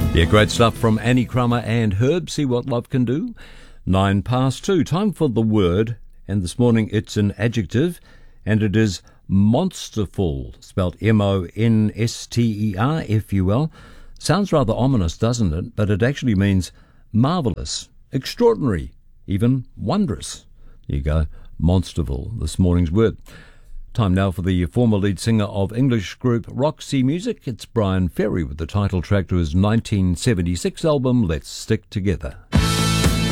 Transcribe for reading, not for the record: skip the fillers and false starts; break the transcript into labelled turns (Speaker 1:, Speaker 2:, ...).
Speaker 1: Yeah, great stuff from Annie Crummer and Herb. See what love can do. 2:09. Time for the word. And this morning it's an adjective. And it is monsterful. Spelled M-O-N-S-T-E-R-F-U-L. Sounds rather ominous, doesn't it? But it actually means marvellous, extraordinary, even wondrous. There you go. Monsterful, this morning's word. Time now for the former lead singer of English group Roxy Music. It's Brian Ferry with the title track to his 1976 album, Let's Stick Together.